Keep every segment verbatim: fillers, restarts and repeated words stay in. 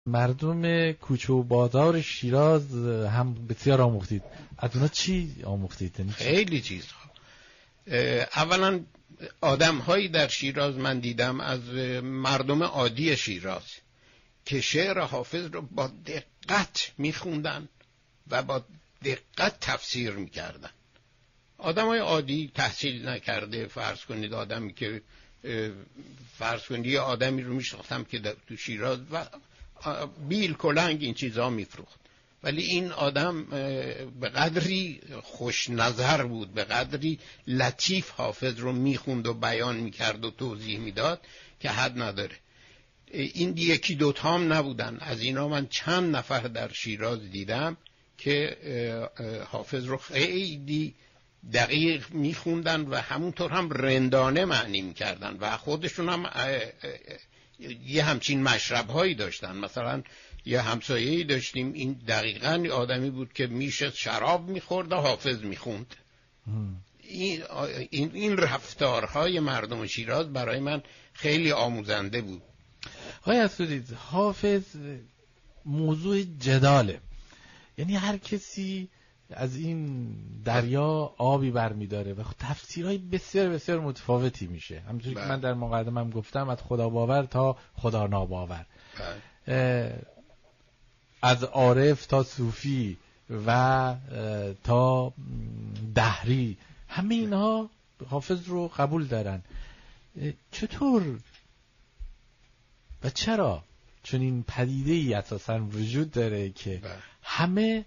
مردم کوچه و بازار شیراز هم بسیار آموختید. از اونا چی آموختید؟ خیلی چیزها. اولا آدم هایی در شیراز من دیدم از مردم عادی شیراز که شعر حافظ رو با دقت میخوندن و با دقت تفسیر میکردن. آدم های عادی، تحصیل نکرده، فرض کنید آدمی که فرض کنید یه آدمی رو میشناختم که تو شیراز و بیل کلنگ این چیزها میفروخت، ولی این آدم به قدری خوش نظر بود، به قدری لطیف حافظ رو میخوند و بیان میکرد و توضیح میداد که حد نداره. این یکی دوتا هم نبودن، از اینا من چند نفر در شیراز دیدم که حافظ رو خیلی دقیق میخوندن و همونطور هم رندانه معنی میکردن و خودشون هم یه همچین مشرب هایی داشتن. مثلا یه همسایه‌ای داشتیم، این دقیقاً آدمی بود که میشه شراب میخورد و حافظ میخوند. این این رفتارهای مردم شیراز برای من خیلی آموزنده بود. آقای اسدی، حافظ موضوع جداله، یعنی هر کسی از این دریا آبی برمیداره و تفسیرهای بسیار بسیار متفاوتی میشه. همونطوری که من در مقدمه هم گفتم، از خدا باور تا خدا ناباور، از عارف تا صوفی و تا دهری، همه اینها حافظ رو قبول دارن. چطور و چرا چون این پدیده ای اساسا وجود داره که همه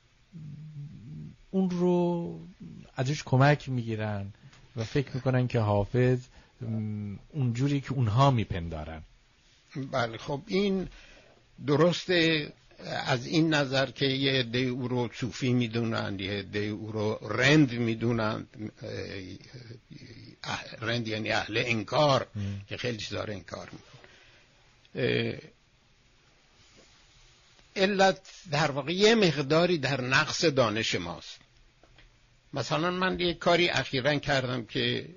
اون رو ازش کمک میگیرن و فکر میکنن که حافظ اونجوری که اونها میپندارن؟ بله، خب این درسته از این نظر که یه عده او رو صوفی میدونن، یه عده او رو رند میدونن. رند یعنی اهل انکار که خیلی چیزا رو انکار میکنن. علت در واقع یه مقداری در نقص دانش ماست. مثلا من یه کاری اخیراً کردم که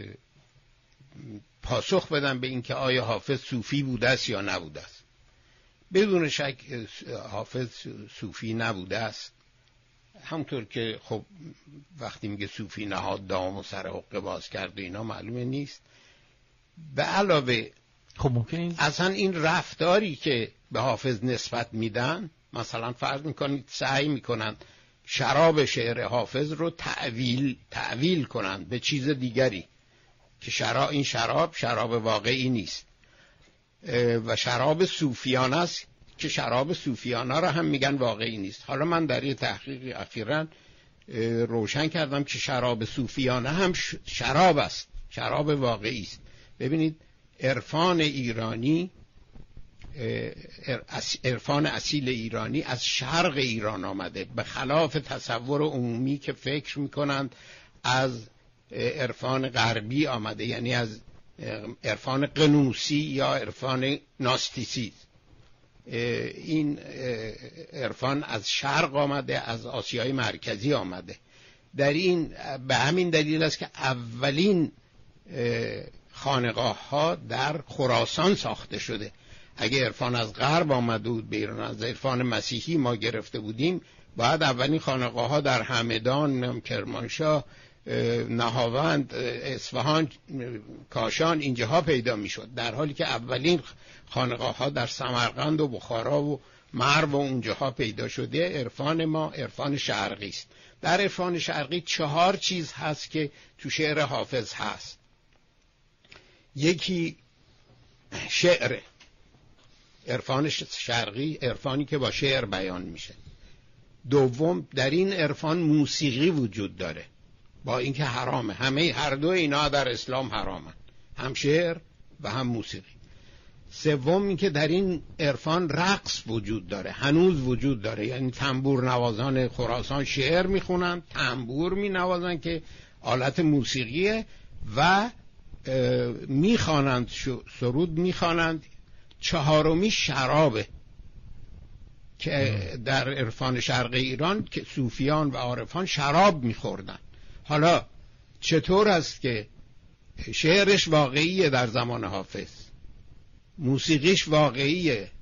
پاسخ بدم به این که آیا حافظ صوفی بوده است یا نبوده است. بدون شک حافظ صوفی نبوده است، همونطور که خب وقتی میگه صوفی نهاد دام و سر حقه باز کرد و اینا معلومه نیست. به علاوه خب ممکن این اصلا این رفتاری که به حافظ نسبت میدن، مثلا فرض میکنید سعی میکنن شراب شعر حافظ رو تعویل تعویل کنن به چیز دیگری که شراب این شراب شراب واقعی نیست و شراب صوفیانه است که شراب صوفیانه را هم میگن واقعی نیست. حالا من در یه تحقیق اخیراً روشن کردم که شراب صوفیانه هم شراب است، شراب واقعی است. ببینید عرفان ایرانی، عرفان اصیل ایرانی از شرق ایران آمده، به خلاف تصور عمومی که فکر میکنند از عرفان غربی آمده، یعنی از عرفان قنوسی یا عرفان ناستیسی. این عرفان از شرق آمده، از آسیای مرکزی آمده. در این به همین دلیل است که اولین خانقاه ها در خراسان ساخته شده. اگه عرفان از غرب آمده بود بیرون، از عرفان مسیحی ما گرفته بودیم، باید اولین خانقاه ها در همدان، کرمانشاه، نهاوند، اصفهان، کاشان اینجاها پیدا میشد، در حالی که اولین خانقاه ها در سمرقند و بخارا و مرو و اونجاها پیدا شده. عرفان ما عرفان شرقی است. در عرفان شرقی چهار چیز هست که تو شعر حافظ هست. یکی شعر، عرفان شرقی عرفانی که با شعر بیان میشه. دوم، در این عرفان موسیقی وجود داره، با اینکه حرامه، همه هر دو اینا در اسلام حرامن، هم شعر و هم موسیقی. سوم، اینکه در این عرفان رقص وجود داره، هنوز وجود داره، یعنی تنبور نوازان خراسان شعر میخونن، تنبور مینوازن که آلت موسیقیه و میخوانند، سرود میخوانند. چهارمی شرابه که در عرفان شرق ایران که صوفیان و عارفان شراب میخوردن. حالا چطور است که شعرش واقعیه در زمان حافظ، موسیقیش واقعیه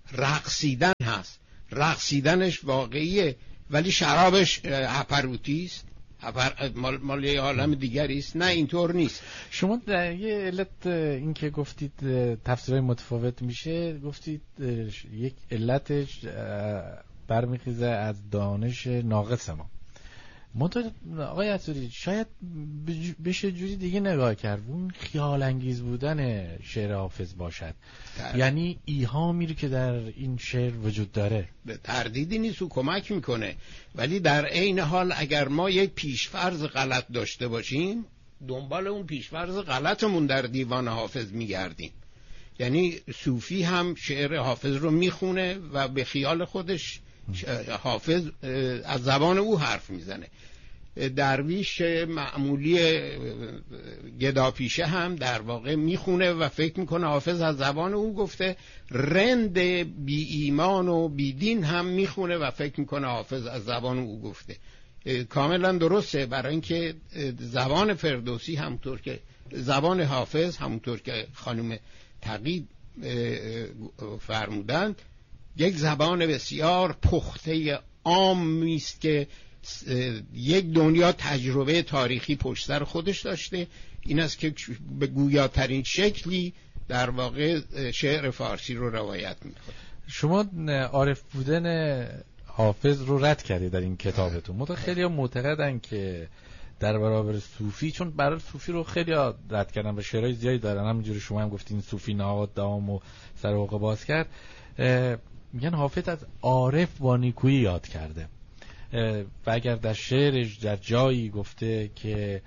رقصیدن هست. رقصیدنش واقعیه ولی شرابش هپروتی است، مال مال یه عالم دیگری است. نه اینطور نیست. شما در یه علت این که گفتید تفسیرهای متفاوت میشه، گفتید یک علتش برمیخیزه از دانش ناقص ما. منتها آقای عطاری شاید بشه جوری دیگه نگاه کرد، اون خیال انگیز بودن شعر حافظ باشد، در... یعنی ایهامی رو که در این شعر وجود داره به تردیدی نیست و کمک میکنه، ولی در عین حال اگر ما یک پیشفرض غلط داشته باشیم دنبال اون پیشفرض غلطمون در دیوان حافظ میگردیم. یعنی صوفی هم شعر حافظ رو میخونه و به خیال خودش حافظ از زبان او حرف میزنه. درویش معمولی گداپیشه هم در واقع میخونه و فکر میکنه حافظ از زبان او گفته. رند بی ایمان و بی دین هم میخونه و فکر میکنه حافظ از زبان او گفته. کاملا درسته، برای اینکه زبان فردوسی همونطور که زبان حافظ همونطور که خانم تقی فرمودند یک زبان بسیار پخته عامی است که یک دنیا تجربه تاریخی پشت سر خودش داشته. این است که به گویاترین شکلی در واقع شعر فارسی رو روایت میکنه. شما عارف بودن حافظ رو رد کردید در این کتابتون. متأ خیلی‌ها معتقدن که در برابر صوفی، چون برای صوفی رو خیلی‌ها رد کردن و شعرهای زیادی دارن، همینجوری شما هم گفتین صوفی نهاد دام و سر حقه باز کرد، میگن حافظ از عارف با نیکویی یاد کرده و اگر در شعرش در جایی گفته که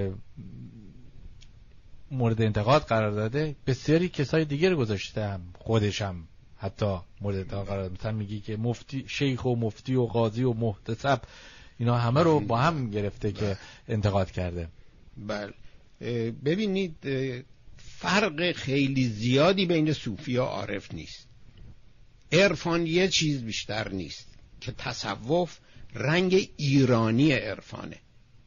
مورد انتقاد قرار داده، بسیاری کسای دیگر گذاشته هم خودش هم حتی مورد انتقاد قرار داده. مثلا میگی که مفتی شیخ و مفتی و قاضی و محتسب اینا همه رو با هم گرفته که انتقاد کرده. بله ببینید فرق خیلی زیادی بین صوفی و عارف نیست. عرفان یه چیز بیشتر نیست که تصوف رنگ ایرانی عرفانه.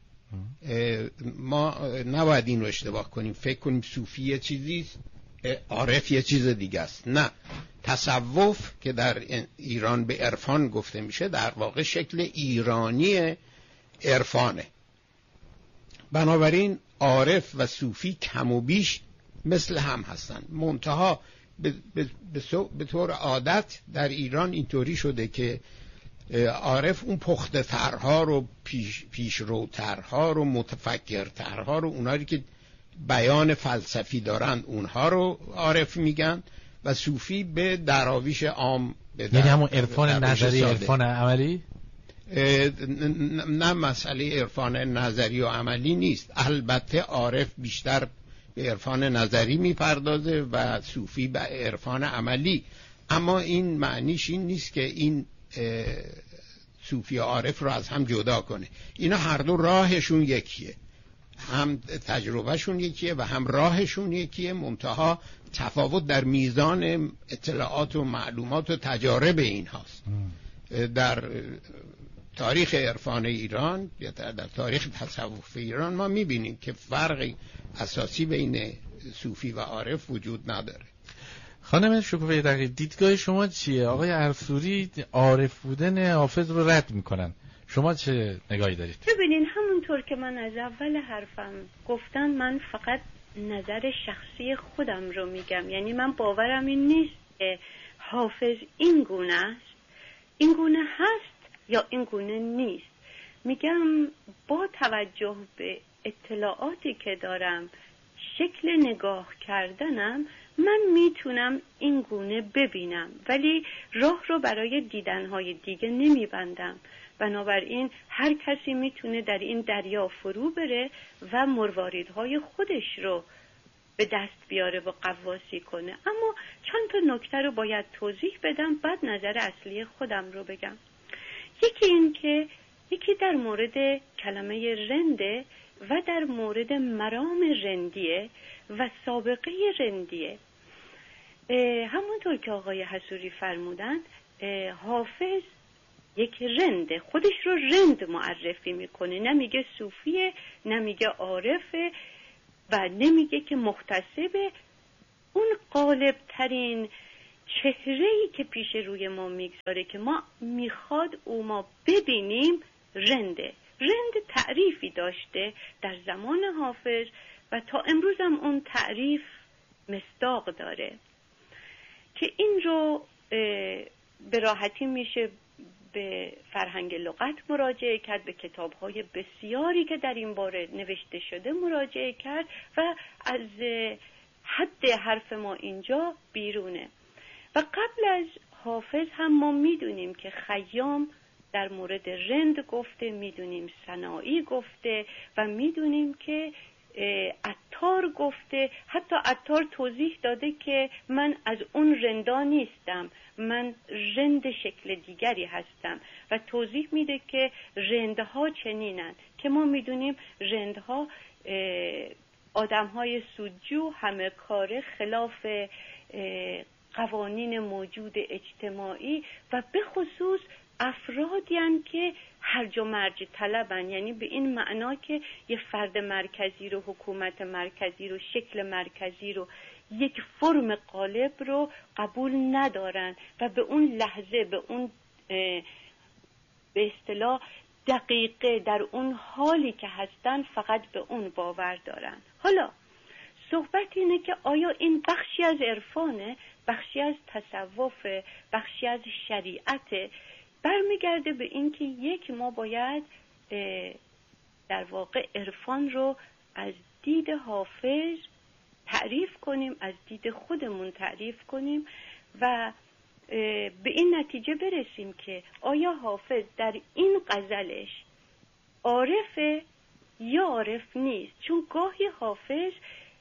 ما نباید این رو اشتباه کنیم، فکر کنیم صوفی یه چیزیست عارف یه چیز دیگه است. نه، تصوف که در ایران به عرفان گفته میشه در واقع شکل ایرانی عرفانه. بنابراین عارف و صوفی کم و بیش مثل هم هستن. منتها به, به, به طور عادت در ایران اینطوری شده که عارف اون پخته ترها رو پیش پیشروترها رو متفکرترها رو اونایی که بیان فلسفی دارن اونها رو عارف میگن و صوفی به دراویش عام. یعنی همون عرفان نظری عرفان عملی؟ نه مسئله عرفان نظری و عملی نیست. البته عارف بیشتر به عرفان نظری میپردازه و صوفی به عرفان عملی، اما این معنیش این نیست که این صوفی و عارف رو از هم جدا کنه. اینا هر دو راهشون یکیه، هم تجربهشون یکیه و هم راهشون یکیه، منتها تفاوت در میزان اطلاعات و معلومات و تجارب این هاست. در تاریخ عرفان ایران یا در تاریخ تصوف ایران ما میبینیم که فرقی اساسی بین صوفی و عارف وجود نداره. خانم شکوفه دقیق، دیدگاه شما چیه؟ آقای عرصوری عارف بودن حافظ رو رد میکنن، شما چه نگاهی دارید؟ ببینین همونطور که من از اول حرفم گفتم، من فقط نظر شخصی خودم رو میگم. یعنی من باورم این نیست که حافظ این گونه است، این گونه هست یا این گونه نیست. میگم با توجه به اطلاعاتی که دارم، شکل نگاه کردنم، من میتونم این گونه ببینم، ولی راه رو برای دیدنهای دیگه نمیبندم. بنابراین هر کسی میتونه در این دریا فرو بره و مرواریدهای خودش رو به دست بیاره و قواسی کنه. اما چند تا نکته رو باید توضیح بدم، بعد نظر اصلی خودم رو بگم. یکی این که یکی در مورد کلمه رنده و در مورد مرام رندیه و سابقه رندیه. همونطور که آقای حصوری فرمودند، حافظ یک رنده، خودش رو رند معرفی میکنه، نمیگه صوفیه، نمیگه عارفه و نمیگه که محتسبه. اون غالب ترین چهره‌ای که پیش روی ما میگذاره که ما میخواد او ما ببینیم رنده. رند تعریفی داشته در زمان حافظ و تا امروز هم اون تعریف مصداق داره که این رو به راحتی میشه به فرهنگ لغت مراجعه کرد، به کتاب‌های بسیاری که در این باره نوشته شده مراجعه کرد و از حد حرف ما اینجا بیرونه. و قبل از حافظ هم ما میدونیم که خیام در مورد رند گفته، میدونیم سنایی گفته و میدونیم که عطار گفته. حتی عطار توضیح داده که من از اون رندا نیستم، من رند شکل دیگری هستم و توضیح میده که رندها چنینن که ما میدونیم رندها آدمهای سودجو، همه کاره، خلاف قوانین موجود اجتماعی و به خصوص افرادی هستند که هرج و مرج طلبن، یعنی به این معنا که یه فرد مرکزی رو، حکومت مرکزی رو، شکل مرکزی رو، یک فرم قالب رو قبول ندارن و به اون لحظه، به اون به اصطلاح دقیقه، در اون حالی که هستن فقط به اون باور دارن. حالا صحبت اینه که آیا این بخشی از عرفانه، بخشی از تصوف، بخشی از شریعته؟ برمیگرده به این که یک ما باید در واقع عرفان رو از دید حافظ تعریف کنیم، از دید خودمون تعریف کنیم و به این نتیجه برسیم که آیا حافظ در این غزلش عارفه یا عارف نیست. چون گاهی حافظ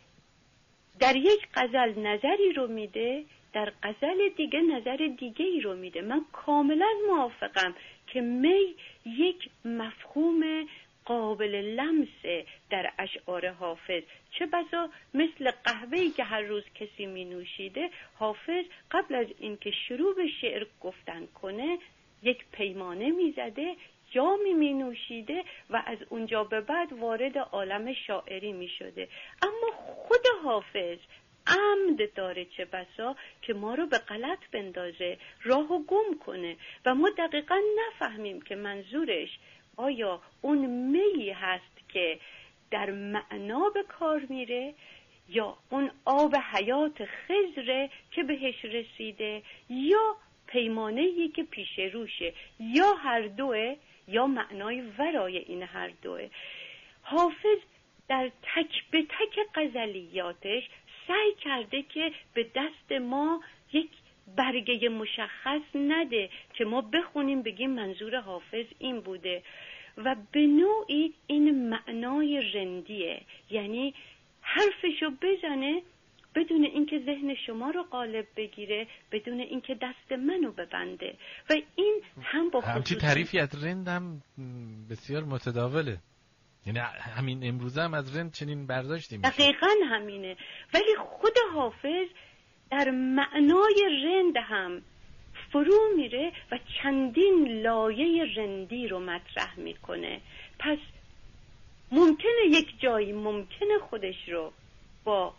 در یک غزل نظری رو میده، در غزل دیگه نظر دیگه ای رو میده. من کاملا موافقم که می یک مفهوم قابل لمسه در اشعار حافظ. چه بسا مثل قهوه‌ای که هر روز کسی می نوشیده، حافظ قبل از اینکه شروع به شعر گفتن کنه یک پیمانه می زده، جامی می نوشیده و از اونجا به بعد وارد عالم شاعری می شده. اما خود حافظ عمد داره چه بسا که ما رو به غلط بندازه، راهو گم کنه و ما دقیقا نفهمیم که منظورش آیا اون می هست که در معنا به کار میره یا اون آب حیات خضره که بهش رسیده یا پیمانه‌ای که پیش روشه، یا هر دوه یا معنای ورای این هر دوه. حافظ در تک به تک غزلیاتش سعی کرده که به دست ما یک برگه مشخص نده که ما بخونیم بگیم منظور حافظ این بوده و به نوعی این معنای رندیه، یعنی حرفشو بزنه بدون اینکه ذهن شما رو قالب بگیره، بدون اینکه دست منو ببنده و این هم با همچی تعریفی از رند هم بسیار متداوله، یعنی همین امروزه هم از رند چنین برداشتی میشه. دقیقاً همینه، ولی خود حافظ در معنای رند هم فرو میره و چندین لایه رندی رو مطرح میکنه. پس ممکنه یک جایی ممکنه خودش رو با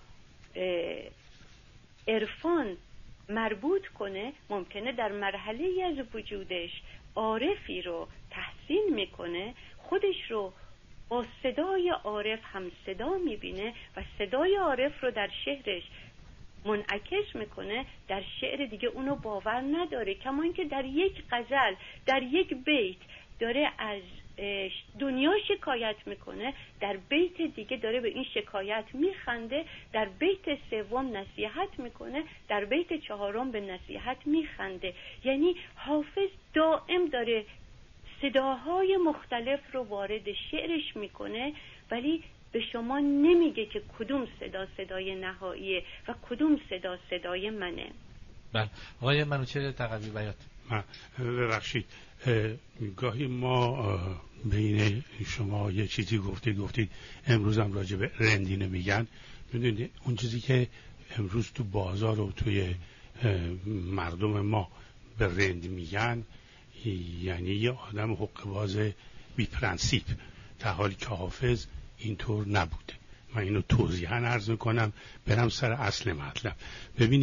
عرفان مربوط کنه، ممکنه در مرحله از وجودش عارفی رو تحسین میکنه، خودش رو با صدای عارف هم صدا میبینه و صدای عارف رو در شعرش منعکس میکنه، در شعر دیگه اونو باور نداره. کما اینکه در یک غزل، در یک بیت داره از دنیا شکایت میکنه، در بیت دیگه داره به این شکایت میخنده، در بیت سوم نصیحت میکنه، در بیت چهارم به نصیحت میخنده. یعنی حافظ دائم داره صداهای مختلف رو وارد شعرش میکنه، ولی به شما نمیگه که کدوم صدا صدای نهاییه و کدوم صدا صدای منه. بله آقای منوچهر تقوی بیات. ببخشید گاهی ما بین شما یه چیزی گفتید گفتید امروز هم راجع به رندینه میگن. میدونید اون چیزی که امروز تو بازار و توی مردم ما به رند میگن یعنی یه آدم حقه‌باز بی پرنسیپ، در حالی که حافظ اینطور نبوده. من اینو توضیحاً عرض میکنم، برم سر اصل مطلب. ببینید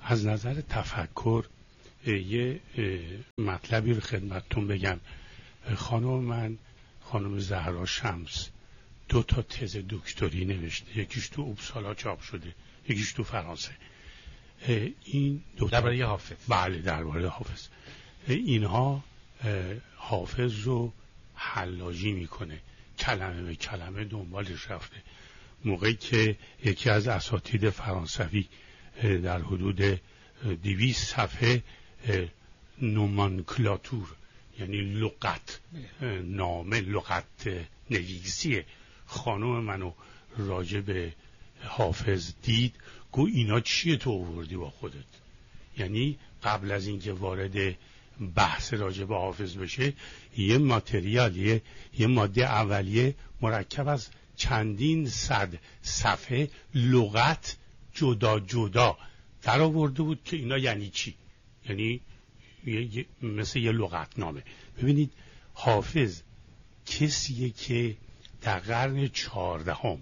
از نظر تفکر یه مطلبی رو خدمتتون بگم. خانم من، خانم زهرا شمس، دو تا تز دکتری نوشته، یکیش تو اوبسالا چاپ شده، یکیش تو فرانسه. این دو تا درباره حافظ. بله، درباره حافظ. اینها حافظ رو حلاجی میکنه، کلمه به کلمه دنبالش رفته. موقعی که یکی از اساتید فرانسوی در حدود دویست صفحه نومانکلاتور، یعنی لغت نامه، لغت نویسی خانم منو راجع به حافظ دید، گو اینا چیه تو آوردی با خودت؟ یعنی قبل از اینکه وارد بحث راجع به حافظ بشه، یه ماتریال، یه, یه ماده اولیه مرکب از چندین صد صفحه لغت جدا جدا در آورده بود که اینا یعنی چی؟ یعنی یه، یه، مثل یه لغتنامه. ببینید حافظ کسیه که در قرن چهاردهم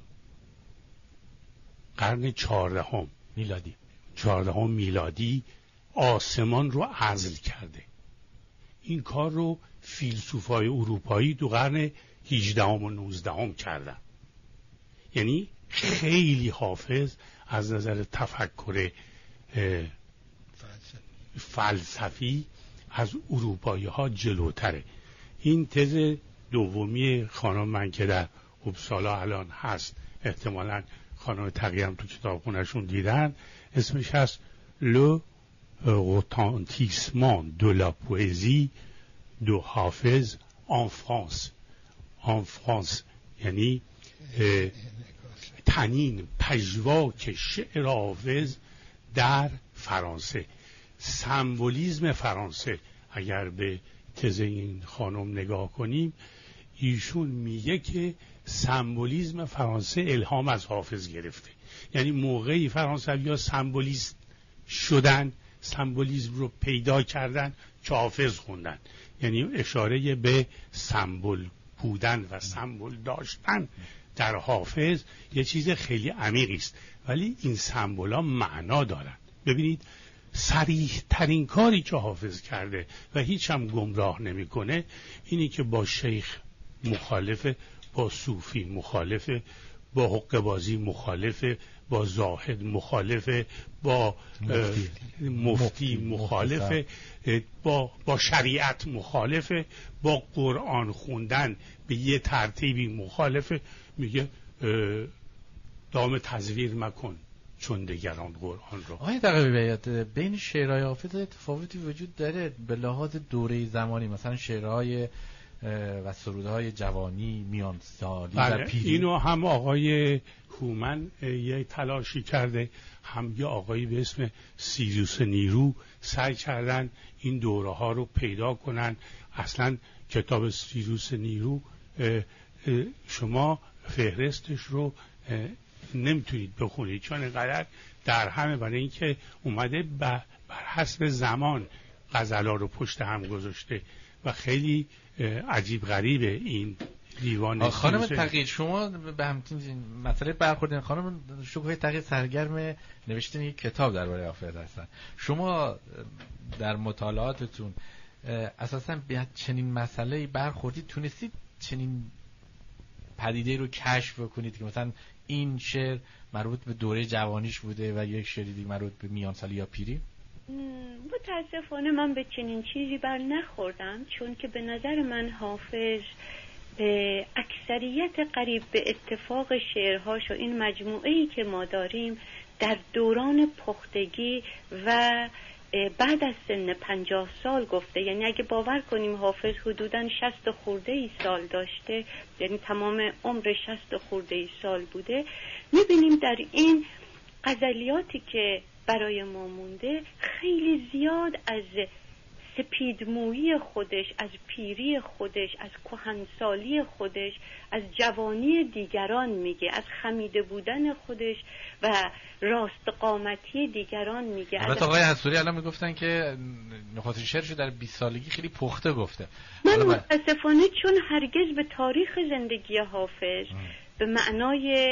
قرن چهاردهم میلادی چهاردهم میلادی آسمان رو عزل کرده. این کار رو فیلسوفای اروپایی دو قرن هجدهم و نوزدهم کردن. یعنی خیلی حافظ از نظر تفکر فلسفی از اروپایی ها جلوتره. این تز دومی خانم من که در اوبسالا الان هست، احتمالاً خانم تقی هم تو کتابخونه‌شون دیدن، اسمش هست Le retentissement de la poésie de حافظ en France. en France یعنی تنین پژواک شعر حافظ در فرانسه، سمبولیسم فرانسه. اگر به تز این خانم نگاه کنیم، ایشون میگه که سمبولیسم فرانسه الهام از حافظ گرفته. یعنی موقعی فرانسوی‌ها سمبولیست شدن، سمبولیسم رو پیدا کردن که حافظ خوندن. یعنی اشاره به سمبل بودن و سمبل داشتن در حافظ یه چیز خیلی عمیقی است، ولی این سمبولا معنا دارن. ببینید صریح ترین کاری که حافظ کرده و هیچ هم گمراه نمیکنه اینی که با شیخ مخالفه، با صوفی مخالفه، با حقه بازی مخالفه، با زاهد مخالفه، با مفتی, مفتی مخالفه، با با شریعت مخالفه، با قرآن خوندن به یه ترتیبی مخالفه. میگه دام تزویر مکن چون دگران قرآن رو. آقای تقوی بیات، بین شعرهای حافظ تفاوتی وجود داره به لحاظ دوره زمانی؟ مثلا شعرهای و سرودهای جوانی، میان سالی و پیری. اینو هم آقای هومن یه تلاشی کرده، هم یه آقایی به اسم سیروس نیرو سعی کردن این دوره ها رو پیدا کنن. اصلا کتاب سیروس نیرو شما فهرستش رو نمیتونید بخونید چون اینقدر در همه، برای اینکه اومده بر حسب زمان غزلا رو پشت هم گذاشته و خیلی عجیب غریبه این دیوان. خانم تقی، شما به همین مسئله برخوردین. خانم شکوفه تقی سرگرم نوشتن یک کتاب درباره حافظ هستن. شما در مطالعاتتون اساساً به چنین مسئله‌ای برخوردید؟ تونستید چنین پدیده رو کشف کنید که مثلا این شعر مربوط به دوره جوانیش بوده و یک شعر دیگه مربوط به میان سالی یا پیری؟ متاسفانه من به چنین چیزی بر نخوردم، چون که به نظر من حافظ به اکثریت قریب به اتفاق شعرهاش و این مجموعه‌ای که ما داریم در دوران پختگی و بعد از سن پنجاه سال گفته. یعنی اگه باور کنیم حافظ حدوداً شصت خورده ای سال داشته، یعنی تمام عمر شصت خورده ای سال بوده، میبینیم در این غزلیاتی که برای ما مونده خیلی زیاد از سپیدمویی خودش، از پیری خودش، از کهنسالی خودش، از جوانی دیگران میگه، از خمیده بودن خودش و راست قامتی دیگران میگه. البته آقای حسوری الان میگفتن که نخستین شعرشو در بیست سالگی خیلی پخته گفته. من متاسفانه چون هرگز به تاریخ زندگی حافظ ام. به معنای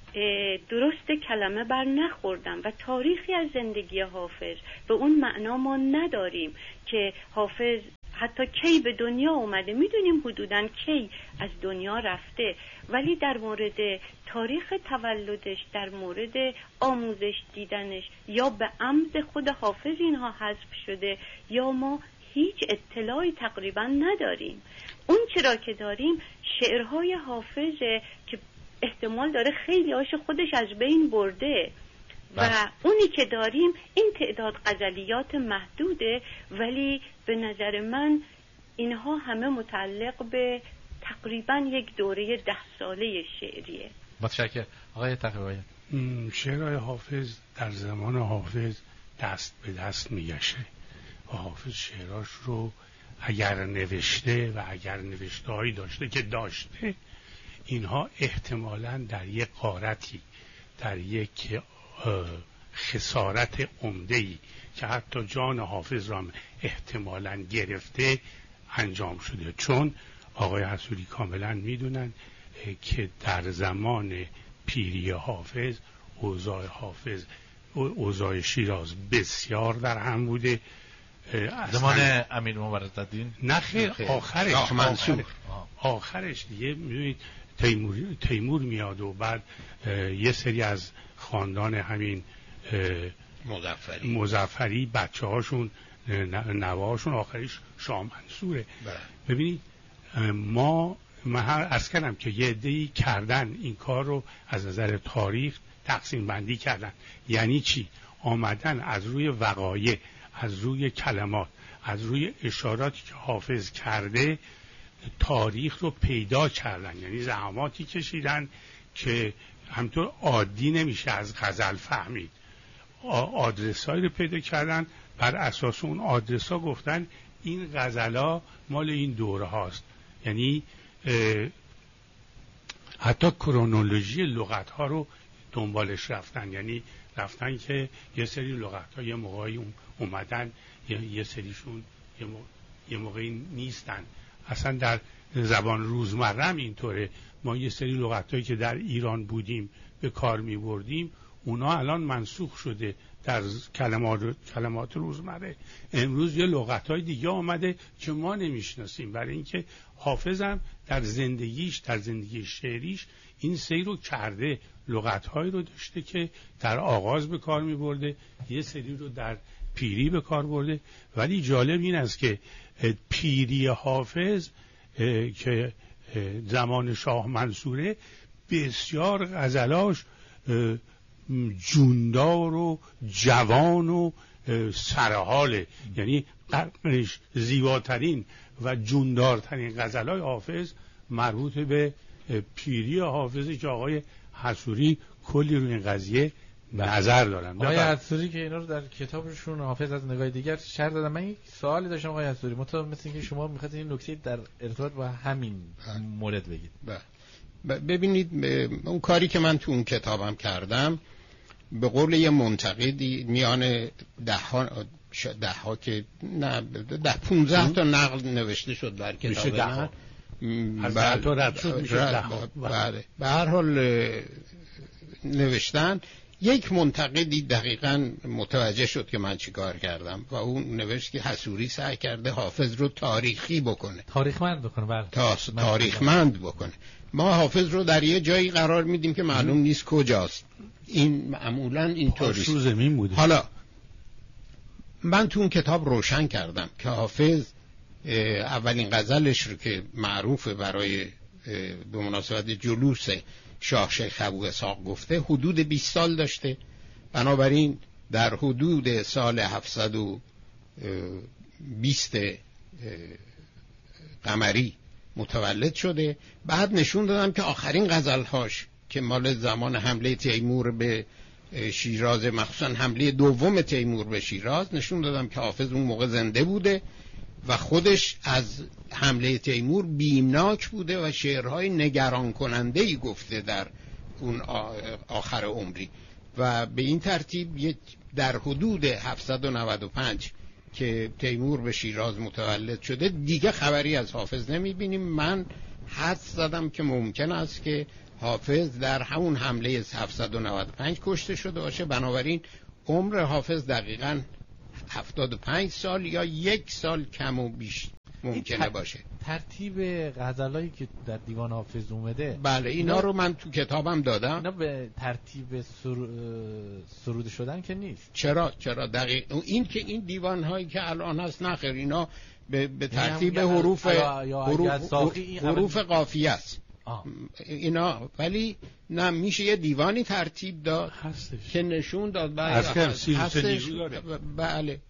درست کلمه بر نخوردم و تاریخی از زندگی حافظ به اون معنا ما نداریم که حافظ حتی کی به دنیا اومده. میدونیم حدوداً کی از دنیا رفته، ولی در مورد تاریخ تولدش، در مورد آموزش دیدنش یا به عمد خود حافظ اینها حذف شده یا ما هیچ اطلاعی تقریبا نداریم. اون چرا که داریم شعرهای حافظه که احتمال داره خیلی هاش خودش از بین برده و اونی که داریم این تعداد غزلیات محدوده، ولی به نظر من اینها همه متعلق به تقریبا یک دوره ده ساله شعریه. متشکرم آقای تقی‌آقایان. شعرهای حافظ در زمان حافظ دست به دست میگشه و حافظ شعراش رو اگر نوشته و اگر نوشته‌هایی داشته که داشته، اینها احتمالاً در یک غارتی، در یک خسارت عمده‌ای که حتی جان حافظ را احتمالاً گرفته انجام شده. چون آقای حصوری کاملاً میدونن که در زمان پیری حافظ اوضاع حافظ اوضاع شیراز بسیار در هم بوده. زمان امیر مبارزالدین نه خیر، آخرش آخرش, آخرش دیگه میدونید تیمور تیمور میاد و بعد یه سری از خاندان همین مظفری مظفری بچه هاشون نوهاشون آخرش شاه منصوره. ببینید ما من عرض کردم که یه عده‌ای کردن این کار رو از نظر تاریخ تقسیم بندی کردن. یعنی چی؟ آمدن از روی وقایع، از روی کلمات، از روی اشاراتی که حافظ کرده تاریخ رو پیدا کردن. یعنی زحماتی کشیدن که همطور عادی نمیشه از غزل فهمید. آدرسایی رو پیدا کردن، بر اساس اون آدرسا گفتن این غزلا مال این دوره هاست. یعنی حتی کرونولوژی لغت ها رو دنبالش رفتن. یعنی رفتن که یه سری لغت ها یه موقعی اومدن، یه سریشون یه موقعی نیستن. اصلا در زبان روزمره هم اینطوره. ما یه سری لغت هایی که در ایران بودیم به کار می بردیم، اونا الان منسوخ شده در کلمات کلمات روزمره. امروز یه لغت‌های دیگه آمده که ما نمیشناسیم، برای اینکه حافظ هم در زندگیش در زندگی شعریش این سیر رو کرده. لغت‌هایی رو داشته که در آغاز به کار می‌برده، یه سری رو در پیری به کار برده. ولی جالب این است که پیری حافظ که زمان شاه منصوره بسیار غزلاش جوندار و جوان و سرحاله. یعنی زیباترین و جوندارترین غزلای حافظ مربوط به پیری حافظی که آقای حصوری کلی روی این قضیه نظر دارن. آقای حصوری که اینا رو در کتابشون حافظ از نگاه دیگر شرح دادن. من یک سوالی داشتم آقای حصوری، مطابق مثل اینکه شما می‌خواستید این نکته در ارتباط با همین مورد بگید. ببینید اون کاری که من تو اون کتابم کردم، به قول یه منتقدی میان ده ها ده ها که نه ده پونزده تا نقل نوشته شد در کتاب من، از ده تا رد شد میشه ده ها. بله به هر حال نوشتن. یک منتقدی دقیقاً متوجه شد که من چیکار کردم و اون نوشت که حصوری سعی کرده حافظ رو تاریخی بکنه، تاریخمند بکنه. بله تا تاریخمند بکنه. ما حافظ رو در یه جایی قرار میدیم که معلوم نیست کجاست. این معمولاً اینطوری رو زمین بوده. حالا من تو اون کتاب روشن کردم که حافظ اولین غزلش رو که معروفه برای به مناسبت جلوس شاه شیخ ابو اسحاق گفته حدود بیست سال داشته. بنابراین در حدود سال هفتصد و بیست قمری متولد شده. بعد نشون دادم که آخرین غزلهاش که مال زمان حمله تیمور به شیراز، مخصوصا حمله دوم تیمور به شیراز، نشون دادم که حافظ اون موقع زنده بوده و خودش از حمله تیمور بیمناک بوده و شعرهای نگران کننده ای گفته در اون آخر عمری. و به این ترتیب در حدود هفتصد و نود و پنج که تیمور به شیراز متولد شده دیگه خبری از حافظ نمیبینیم. من حدس زدم که ممکن است که حافظ در همون حمله هفتصد و نود و پنج کشته شده باشه. بنابراین عمر حافظ دقیقاً هفتاد و پنج سال یا یک سال کم و بیش ممکنه باشه. ترتیب غزلایی که در دیوان حافظ اومده، بله اینا, اینا رو من تو کتابم دادم. اینا به ترتیب سر... سروده شدن که نیست. چرا چرا دقیق این که این دیوان هایی که الان هست نخیر، اینا به, به ترتیب حروف حروف, حروف قافیه است اینا، ولی نه میشه یه دیوانی ترتیب داد هستش که نشون داد هستش. بله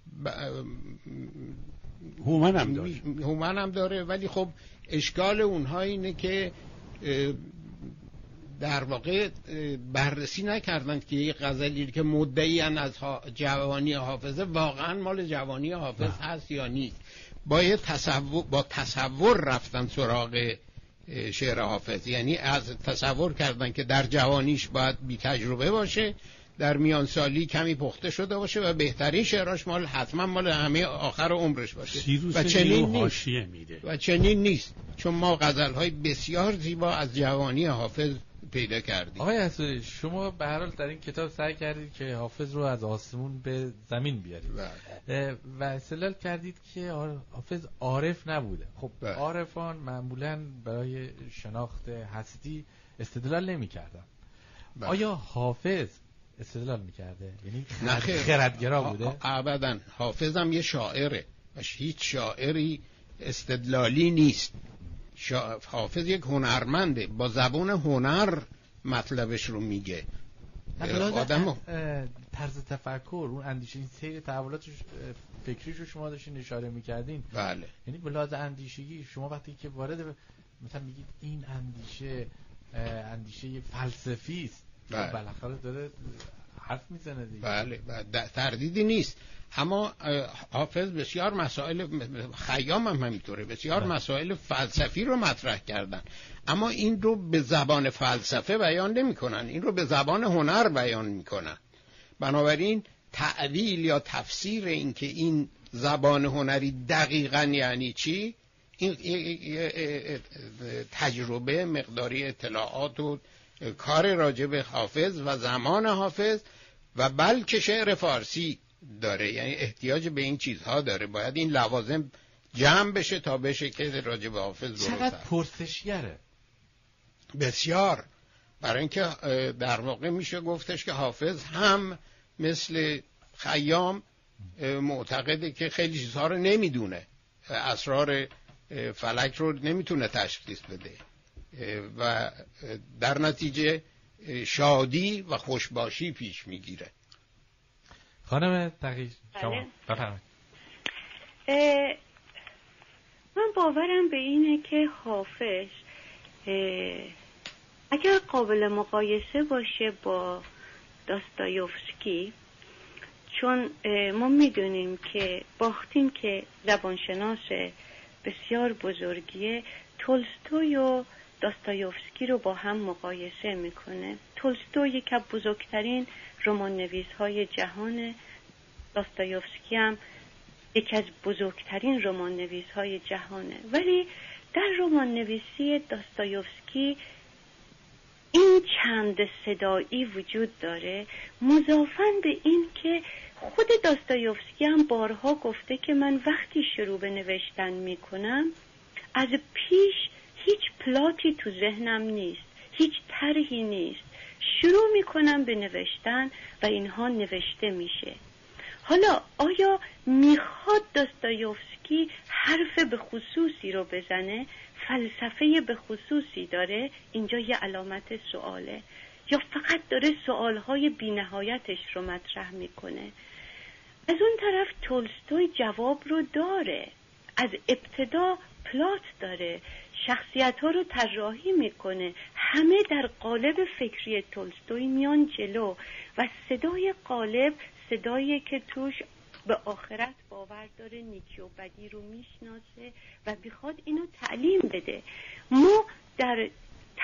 هومن هم داره هومن هم داره ولی خب اشکال اونها اینه که در واقع بررسی نکردند که یه غزلی که مدعی از جوانی حافظه واقعا مال جوانی حافظ هست یا نیست. باید تصور با تصور رفتن سراغ شعر حافظ، یعنی از تصور کردن که در جوانیش باید بی تجربه باشه، در میان سالی کمی پخته شده باشه و بهترین شعراش مال حتما مال همه آخر عمرش باشه و چنین نیست. میده. و چنین نیست، چون ما غزل‌های بسیار زیبا از جوانی حافظ پیدا کردیم. آقای حسودی، شما به هر حال در این کتاب سعی کردید که حافظ رو از آسمون به زمین بیارید و استدلال کردید که حافظ عارف نبوده. خب بله. عارفان معمولاً برای شناخت هستی استدلال نمی‌کردن. بله. آیا حافظ استدلال می‌کرده؟ یعنی خردگرا بوده؟ ابداً. حافظ هم یه شاعره و هیچ شاعری استدلالی نیست. شا... حافظ یک هنرمنده، با زبان هنر مطلبش رو میگه. آدم طرز تفکر، اون اندیشه، این سیر تحولاتش فکریش رو شما داشتین اشاره میکردین. بله. یعنی به لحاظ اندیشگی شما وقتی که وارد مثلا میگید این اندیشه اندیشه فلسفی است، بله. بالاخره داره حرف میزنه دیگه. بله, بله. تردیدی نیست. اما حافظ بسیار مسائل، خیام هم همینطوره، بسیار بله. مسائل فلسفی رو مطرح کردن، اما این رو به زبان فلسفه بیان نمی کنن، این رو به زبان هنر بیان می کنن. بنابراین تعدیل یا تفسیر این که این زبان هنری دقیقاً یعنی چی، این تجربه، مقداری اطلاعات و کار راجب حافظ و زمان حافظ و بلکه شعر فارسی داره، یعنی احتیاج به این چیزها داره. باید این لوازم جمع بشه تا بشه که راجب حافظ درست. چقدر پرسشگره؟ بسیار. برای اینکه در واقع میشه گفتش که حافظ هم مثل خیام معتقده که خیلی چیزها رو نمیدونه، اسرار فلک رو نمیتونه تشخیص بده و در نتیجه شادی و خوشباشی پیش میگیره. خانم تقی شما بفرمایید. من باورم به اینه که حافظ اگر قابل مقایسه باشه با داستایوفسکی، چون ما میدونیم که باختین که زبانشناس بسیار بزرگیه، تولستوی و داستایوفسکی رو با هم مقایسه میکنه. تولستوی یکی از بزرگترین رمان نویس های جهانه، داستایوفسکی هم یکی از بزرگترین رمان نویس های جهانه، ولی در رمان نویسی داستایوفسکی این چند صدایی وجود داره، مضافاً به این که خود داستایوفسکی هم بارها گفته که من وقتی شروع به نوشتن میکنم از پیش هیچ پلاتی تو ذهنم نیست، هیچ طرحی نیست، شروع میکنم به نوشتن و اینها نوشته میشه. حالا آیا میخواد داستایوفسکی حرف به خصوصی رو بزنه، فلسفه به خصوصی داره؟ اینجا یه علامت سواله. یا فقط داره سوالهای بی نهایتش رو مطرح میکنه؟ از اون طرف تولستوی جواب رو داره، از ابتدا پلات داره، شخصیت ها رو طراحی میکنه، همه در قالب فکری تولستوی میان جلو و صدای قالب صدایی که توش به آخرت باور داره، نیکی و بدی رو میشناسه و بخواد اینو تعلیم بده. ما در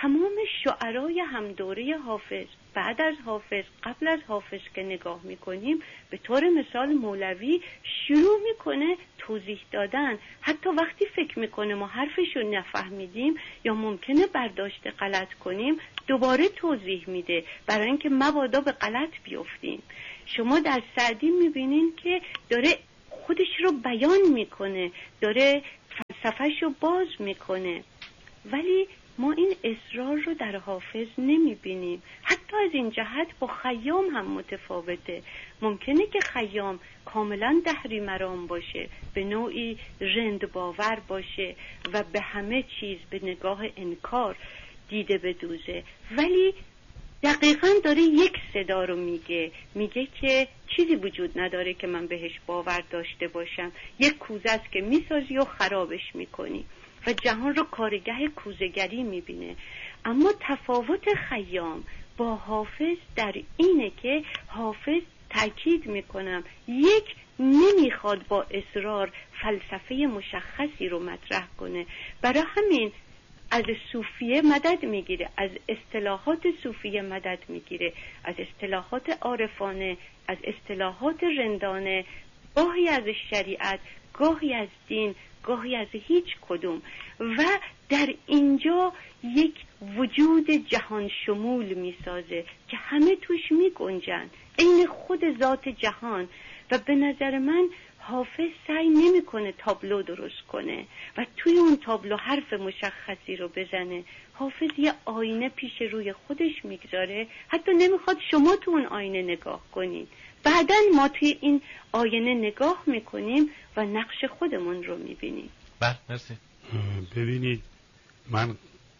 تمام شعرای همدوره حافظ، بعد از حافظ، قبل از حافظ که نگاه میکنیم، به طور مثال مولوی شروع میکنه توضیح دادن. حتی وقتی فکر میکنه ما حرفشو نفهمیدیم یا ممکنه برداشت غلط کنیم، دوباره توضیح میده برای اینکه مبادا به غلط بیفتیم. شما در سعدی میبینین که داره خودش رو بیان میکنه، داره فلسفهش رو باز میکنه، ولی ما این اصرار رو در حافظ نمیبینیم. حتی از این جهت با خیام هم متفاوته. ممکنه که خیام کاملا دهری مرام باشه، به نوعی رند باور باشه و به همه چیز به نگاه انکار دیده بدوزه، ولی دقیقاً داره یک صدا رو میگه، میگه که چیزی وجود نداره که من بهش باور داشته باشم، یک کوزه است که میسازی و خرابش میکنی و جهان رو کارگاه کوزه‌گری میبینه. اما تفاوت خیام با حافظ در اینه که حافظ، تأکید میکنم، یک، نمیخواد با اصرار فلسفه مشخصی رو مطرح کنه، برای همین از صوفیه مدد میگیره، از اصطلاحات صوفیه مدد میگیره، از اصطلاحات عارفانه، از اصطلاحات رندانه، گاهی از شریعت، گاهی از دین، گاهی از هیچ کدوم، و در اینجا یک وجود جهان شمول میسازه که همه توش میگنجن، این خود ذات جهان. و به نظر من حافظ سعی نمیکنه تابلو درست کنه و توی اون تابلو حرف مشخصی رو بزنه. حافظ یه آینه پیش روی خودش میگذاره، حتی نمیخواد شما تو اون آینه نگاه کنید، بعدن ما توی این آینه نگاه میکنیم و نقش خودمون رو میبینیم. بله مرسی. ببینید، من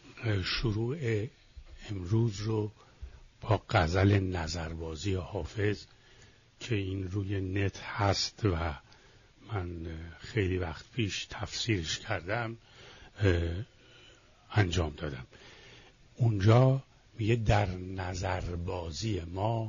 شروع امروز رو با غزل نظربازی حافظ که این روی نت هست و من خیلی وقت پیش تفسیرش کردم انجام دادم. اونجا میگه در نظربازی ما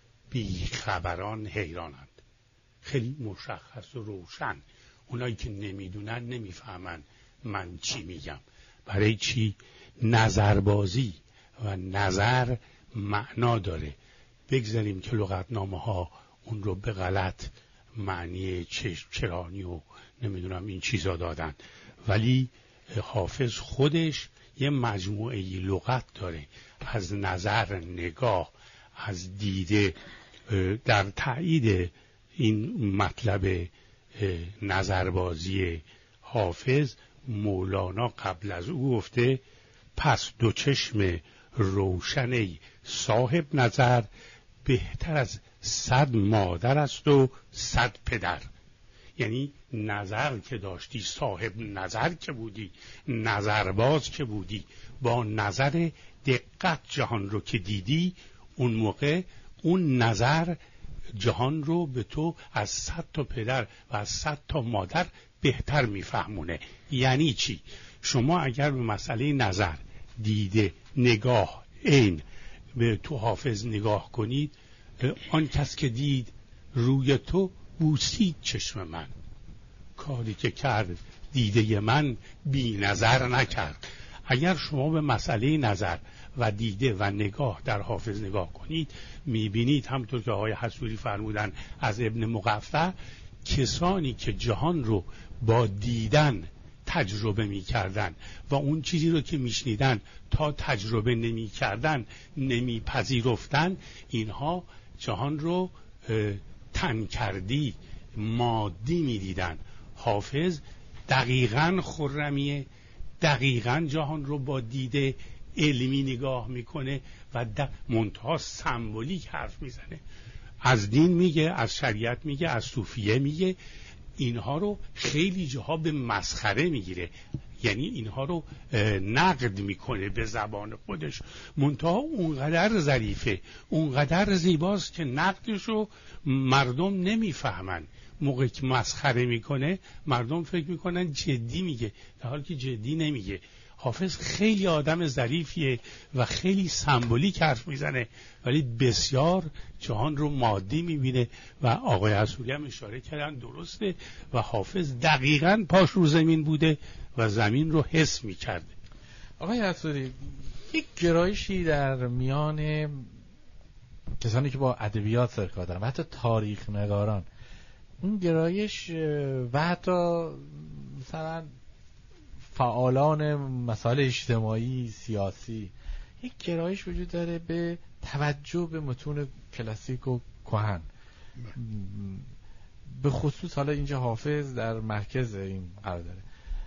بیخبران حیرانند. خیلی مشخص و روشن. اونایی که نمیدونن نمیفهمن من چی میگم. برای چی؟ نظربازی و نظر معنا داره. بگذاریم که لغتنامه ها اون رو به غلط معنی چرانی و نمیدونم این چیزا دادن، ولی حافظ خودش یه مجموعه لغت داره، از نظر، نگاه، از دیده. در تایید این مطلب نظربازی حافظ، مولانا قبل از او گفته پس دو چشم روشن صاحب نظر، بهتر از صد مادر است و صد پدر. یعنی نظر که داشتی، صاحب نظر که بودی، نظرباز که بودی، با نظر دقت جهان رو که دیدی، اون موقع اون نظر جهان رو به تو از صد تا پدر و از صد تا مادر بهتر میفهمونه. یعنی چی؟ شما اگر به مسئله نظر، دیده، نگاه، عین به تو حافظ نگاه کنید، آن کس که دید روی تو بوسید چشم من، کاری که کرد دیده من بی نظر نکرد. اگر شما به مسئله نظر و دیده و نگاه در حافظ نگاه کنید، میبینید همطور که آقای حصوری فرمودن از ابن مقفع، کسانی که جهان رو با دیدن تجربه میکردن و اون چیزی رو که میشنیدن تا تجربه نمیکردن، نمیپذیرفتن، اینها جهان رو تن کردی، مادی میدیدن. حافظ دقیقاً خرمیه، دقیقاً جهان رو با دیده علمی نگاه میکنه و در منتها سمبولیک حرف میزنه. از دین میگه، از شریعت میگه، از صوفیه میگه. اینها رو خیلی جاها به مسخره میگیره، یعنی اینها رو نقد میکنه به زبان خودش، منتها اونقدر ظریفه، اونقدر زیباست که نقدش رو مردم نمیفهمن. موقعی که مسخره میکنه مردم فکر میکنن جدی میگه، در حالی که جدی نمیگه. حافظ خیلی آدم ظریفیه و خیلی سمبولیک حرف میزنه، ولی بسیار جهان رو مادی میبینه و آقای حصوری هم اشاره کردن درسته و حافظ دقیقاً پاش رو زمین بوده و زمین رو حس میکرده. آقای حصوری، یک گرایشی در میان کسانی که با ادبیات سرکار دارن و حتی تاریخ نگاران، اون گرایش و حتی مثلا فعالان مسائل اجتماعی سیاسی، یک گرایش وجود داره به توجه به متون کلاسیک و کهن. به خصوص حالا اینجا حافظ در مرکز این قرار داره.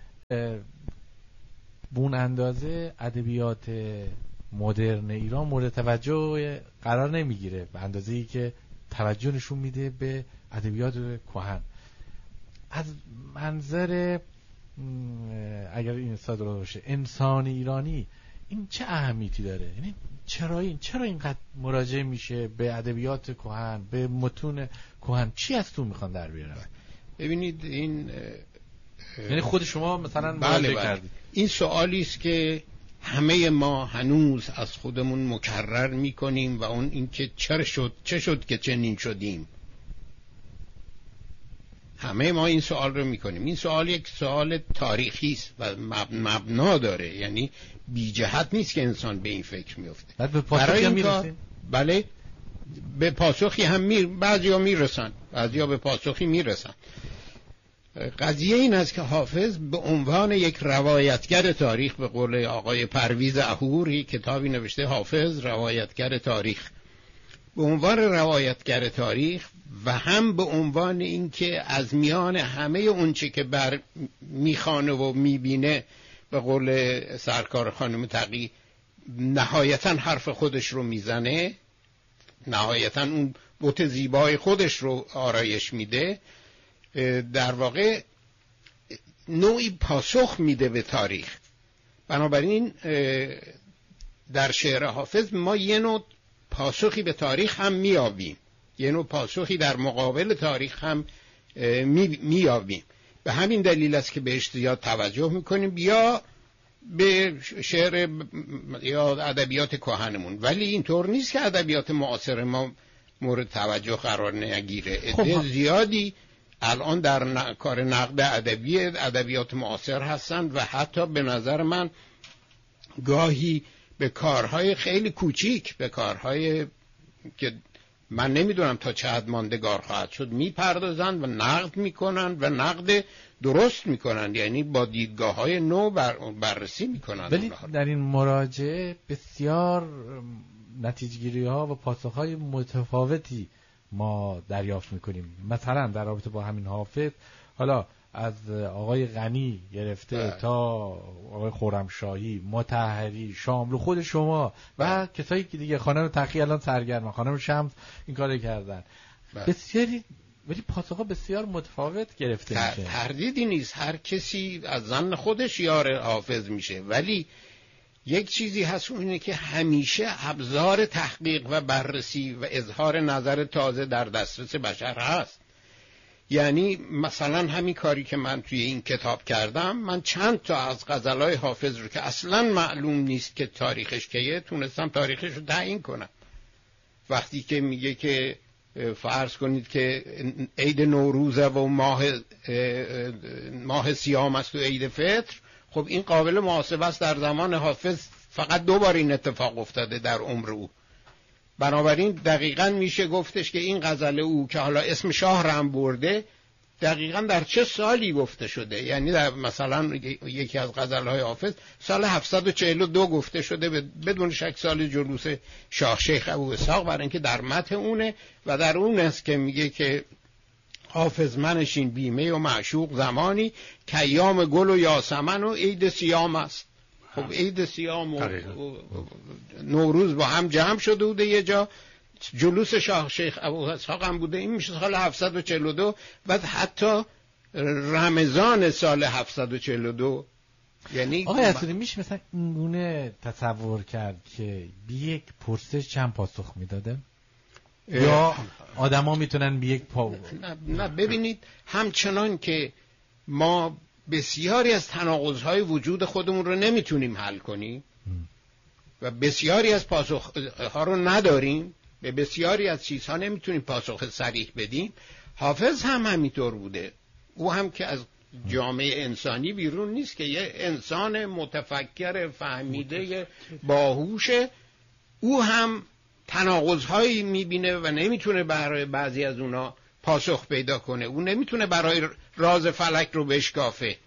به اون اندازه ادبیات مدرن ایران مورد توجه قرار نمیگیره به اندازه‌ای که توجه نشون میده به ادبیات کهن. از منظر اگر این استاد رو باشه انسان ایرانی این چه اهمیتی داره؟ یعنی چرا این چرا اینقدر مراجعه میشه به ادبیات کهن، به متون کهن؟ چی از تو میخوان در بیارن؟ ببینید این یعنی خود شما مثلا مراجعه کردید. این سوالی است که همه ما هنوز از خودمون مکرر میکنیم و اون این که چرا شد چه شد که چنین شدیم. همه ما این سوال رو میکنیم. این سوال یک سوال تاریخی است و مبنا داره، یعنی بی جهت نیست که انسان به این فکر میفته. بعد به پاسخی هم میرسین؟ بله، به پاسخی هم می بعضیا میرسن، بعضیا به پاسخی میرسن. قضیه این است که حافظ به عنوان یک روایتگر تاریخ، به قول آقای پرویز اهور کتابی نوشته حافظ روایتگر تاریخ، به عنوان روایتگر تاریخ و هم به عنوان اینکه از میان همه اونچه که بر میخوانه و میبینه، به قول سرکار خانم تقی، نهایتا حرف خودش رو میزنه، نهایتا اون بت زیبای خودش رو آرایش میده، در واقع نوعی پاسخ میده به تاریخ. بنابراین در شعر حافظ ما یه نوع پاسخی به تاریخ هم میابیم، یه نوع پاسخی در مقابل تاریخ هم میابیم. به همین دلیل است که بهش زیاد توجه میکنیم، یا به شعر یا ادبیات کهنمون. ولی اینطور نیست که ادبیات معاصر ما مورد توجه قرار نگیره. عده زیادی الان در ن... کار نقد ادبی ادبیات معاصر هستند و حتی به نظر من گاهی به کارهای خیلی کوچیک، به کارهای که من نمیدونم تا چه حد ماندگار خواهد شد، میپردازند و نقد میکنند و نقد درست میکنند، یعنی با دیدگاه‌های نو بر... بررسی میکنند. ولی در این مراجعه بسیار نتیجه‌گیری‌ها و پاسخ‌های متفاوتی ما دریافت میکنیم. مثلا در رابطه با همین حافظ، حالا از آقای غنی گرفته بله. تا آقای خرمشاهی، مطهری، شاملو، خود شما و بله. کسایی که دیگه، خانم تقی الان سرگرم، خانم شمس این کارو کردن، بله. بسیاری، ولی پاسخها بسیار متفاوت گرفته میشه. تردیدی نیست، هر کسی از ظن خودش یار حافظ میشه، ولی یک چیزی هست، اونه که همیشه ابزار تحقیق و بررسی و اظهار نظر تازه در دسترس بشر هست. یعنی مثلا همین کاری که من توی این کتاب کردم، من چند تا از غزلهای حافظ رو که اصلا معلوم نیست که تاریخش کیه، تونستم تاریخش رو تعیین کنم. وقتی که میگه که فرض کنید که عید نوروزه و ماه ماه سیام است و عید فطر، خب این قابل محاسبه است. در زمان حافظ فقط دو بار این اتفاق افتاده در عمر او. بنابراین دقیقاً میشه گفتش که این غزل او که حالا اسم شاه را هم برده، دقیقاً در چه سالی گفته شده. یعنی در مثلا یکی از غزلهای حافظ سال هفتصد و چهل و دو گفته شده، بدون شک سال جلوس شاه شیخ ابو اسحاق، برای اینکه در متن اونه و در اون است که میگه که حافظ منشین بیمه و معشوق زمانی که ایام گل و یاسمن و عید سیام است. خب عید سیام و نوروز با هم جمع شده بوده یه جا، جلوس شاه شیخ ابو اسحاق هم بوده، این میشه سال هفتصد و چهل و دو. بعد حتی رمضان سال هفتصد و چهل و دو. یعنی آقای اسدی میشه مثلا اینگونه تصور کرد که به یک پرسش چند پاسخ میداده؟ یا آدما میتونن به یک پا... نه, نه ببینید، همچنان که ما بسیاری از تناقض‌های وجود خودمون رو نمیتونیم حل کنیم و بسیاری از پاسخ‌ها رو نداریم، به بسیاری از چیزها نمیتونیم پاسخ صریح بدیم، حافظ هم همینطور بوده. او هم که از جامعه انسانی بیرون نیست که یه انسان متفکر فهمیده باهوشه، او هم تناقض‌هایی میبینه و نمیتونه برای بعضی از اونا پاسخ پیدا کنه. او نمیتونه برای راز فلک رو بشکافه.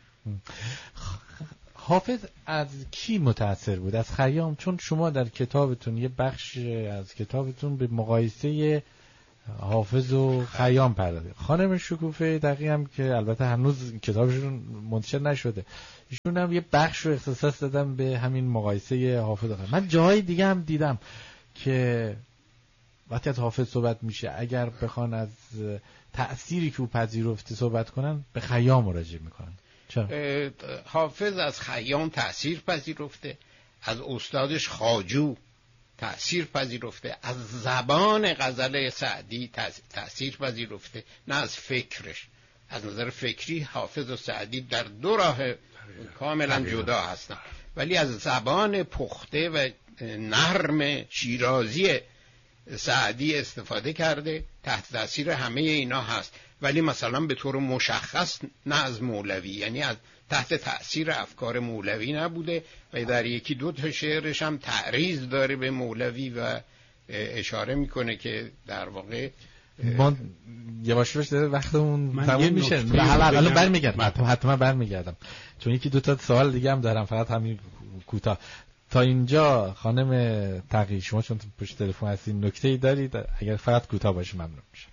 حافظ از کی متأثر بود؟ از خیام؟ چون شما در کتابتون یه بخش از کتابتون به مقایسه حافظ و خیام پرداختید. خانم شکوفه دقیقاً هم که البته هنوز کتابشون منتشر نشده، ایشون هم یه بخش رو اختصاص دادن به همین مقایسه حافظ و خیام. من جاهای دیگه هم دیدم که وقتی از حافظ صحبت میشه اگر بخوان از تأثیری که او پذیرفته صحبت کنن به خیام مراجعه میکنن. چرا؟ حافظ از خیام تأثیر پذیرفته، از استادش خواجو تأثیر پذیرفته، از زبان غزل سعدی تأثیر پذیرفته، نه از فکرش. از نظر فکری حافظ و سعدی در دو راه کاملا جدا هستن، ولی از زبان پخته و نرم شیرازی سعدی استفاده کرده، تحت تأثیر همه اینا هست. ولی مثلا به طور مشخص نه از مولوی، یعنی از تحت تأثیر افکار مولوی نبوده و در یکی دو تا شعرش هم تعریض داره به مولوی و اشاره میکنه که در واقع ما یواش یواش داره وقتمون تموم میشه. الان برمیگردم، حتما برمیگردم چون یکی دو تا سوال دیگه هم دارم، فقط همین کوتاه تا اینجا. خانم تقی شما چون پشت تلفن هستین نکته‌ای دارید؟ اگر فقط کوتاه باشه ممنون میشم.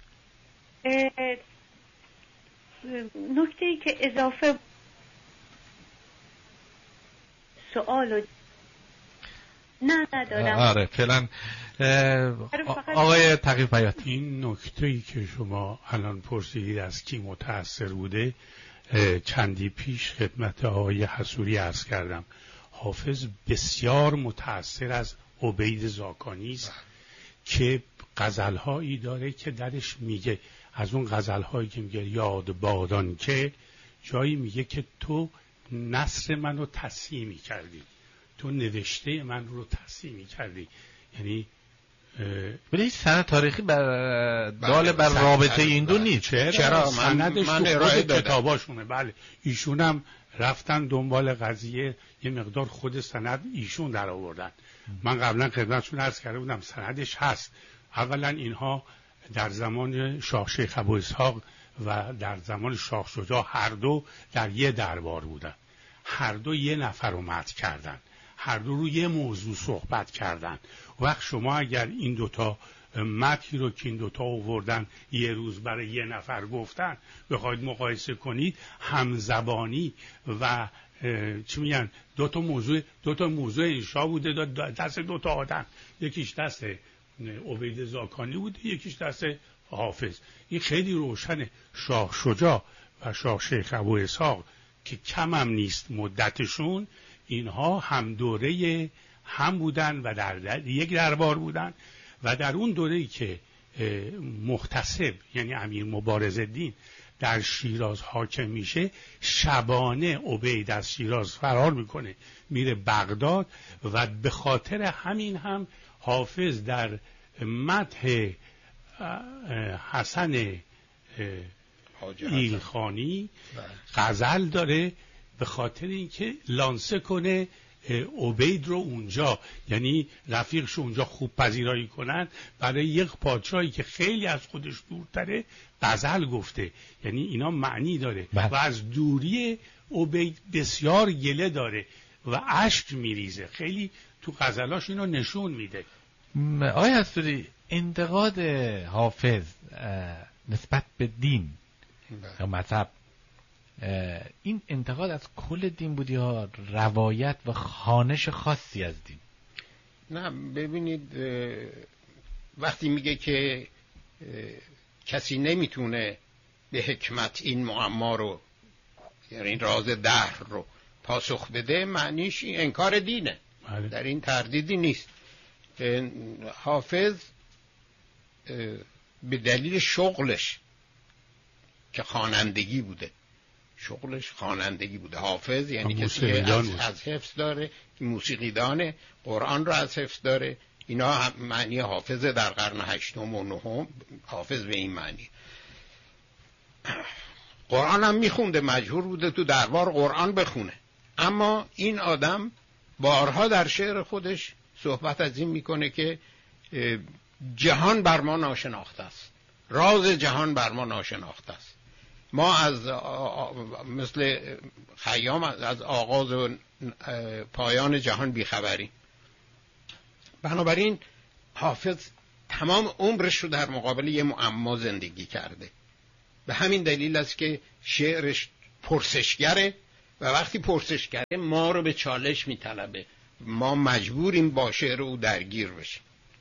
نکته‌ای که اضافه سوالو نه ندارم. آره فعلا آقای تقی پیات، این نکته‌ای که شما الان پرسیدید از کی متأثر بوده، چندی پیش خدمت آقای حسوری عرض کردم. حافظ بسیار متأثر از عبید زاکانی است که غزل‌هایی داره که درش میگه، از اون غزل‌هایی که میگه یاد بادان که جایی میگه که تو نثر منو تصحیح می‌کردی، تو نوشته من رو تصحیح می‌کردی. یعنی ولی هیچ سند تاریخی بر دال بر رابطه این دو نیست. چرا, چرا؟ سندش من تو خود کتاباشونه. بله ایشون هم رفتن دنبال قضیه، یه مقدار خود سند ایشون در آوردن. من قبلا خدمتتون عرض کرده بودم سندش هست. اولا اینها در زمان شاه شیخ ابو اسحاق و در زمان شاه شجاع هر دو در یه دربار بودن، هر دو یه نفر رو مدح کردن، هر دو رو یه موضوع صحبت کردن. وقت شما اگر این دوتا متنی رو که این دوتا آوردن یه روز برای یه نفر گفتن بخواید مقایسه کنید، همزبانی و چی میگن دوتا موضوع دوتا موضوع انشا بوده دست دوتا آدم، یکیش دست عبید زاکانی بوده یکیش دست حافظ. این خیلی روشنه. شاه شجاع و شاه شیخ ابو اسحاق که کم هم نیست مدتشون، اینها هم دوره هم بودن و در, در یک دربار بودن و در اون دوره‌ای که محتسب یعنی امیر مبارزالدین در شیراز حاکم میشه، شبانه عبید از شیراز فرار میکنه میره بغداد و به خاطر همین هم حافظ در مدح حسن ایلخانی غزل داره به خاطر اینکه لانسه کنه عبید رو اونجا، یعنی رفیقش اونجا خوب پذیرایی کنن. برای یک پادشاهی که خیلی از خودش دورتره غزل گفته، یعنی اینا معنی داره بله. و از دوری عبید بسیار گله داره و اشک میریزه، خیلی تو غزلاش اینو نشون میده. آقای حسوری، انتقاد حافظ نسبت به دین یا مذهب، این انتقاد از کل دین بود یا روایت و خوانش خاصی از دین؟ نه ببینید، وقتی میگه که کسی نمیتونه به حکمت این معما رو، یعنی این راز دهر رو پاسخ بده، معنیش انکار دینه. بله. در این تردیدی نیست. حافظ به دلیل شغلش که خوانندگی بوده، شغلش خوانندگی بوده. حافظ یعنی کسی که از, از حفظ داره، موسیقی دانه، قرآن رو از حفظ داره. اینا معنی حافظ در قرن هشتم و نهم. حافظ به این معنی. قرآن هم میخونده، مجبور بوده تو دربار قرآن بخونه. اما این آدم بارها در شعر خودش صحبت از این میکنه که جهان بر ما ناشناخته است، راز جهان بر ما ناشناخته است. ما از مثل خیام از آغاز و پایان جهان بیخبریم. بنابراین حافظ تمام عمرش رو در مقابل یه معما زندگی کرده. به همین دلیل است که شعرش پرسشگره و وقتی پرسشگره ما رو به چالش میطلبه. ما مجبوریم با شعر او درگیر بشیم.